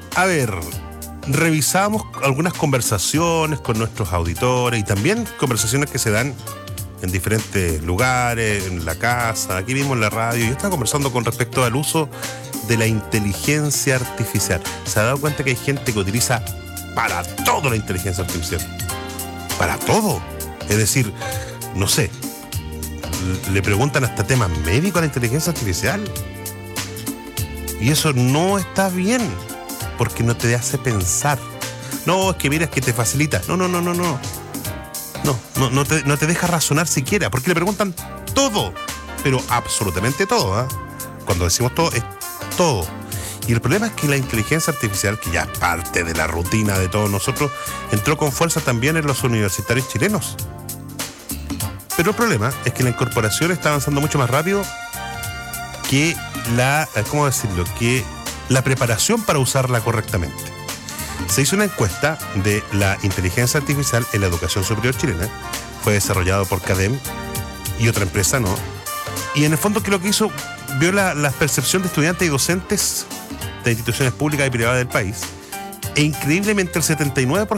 A ver, revisamos algunas conversaciones con nuestros auditores y también conversaciones que se dan en diferentes lugares, en la casa, aquí mismo en la radio. Yo estaba conversando con respecto al uso de la inteligencia artificial. ¿Se ha dado cuenta que hay gente que utiliza para todo la inteligencia artificial? Para todo. Es decir, no sé, le preguntan hasta temas médicos a la inteligencia artificial. Y eso no está bien, porque no te hace pensar. No, es que mira, es que te facilita. No. No te deja razonar siquiera, porque le preguntan todo, pero absolutamente todo, ¿eh? Cuando decimos todo, es todo. Y el problema es que la inteligencia artificial, que ya es parte de la rutina de todos nosotros, entró con fuerza también en los universitarios chilenos. Pero el problema es que la incorporación está avanzando mucho más rápido que que la preparación para usarla correctamente. Se hizo una encuesta de la inteligencia artificial en la educación superior chilena. Fue desarrollado por CADEM y otra empresa, ¿no? Y en el fondo, que lo que hizo, vio la percepción de estudiantes y docentes de instituciones públicas y privadas del país. E increíblemente el 79%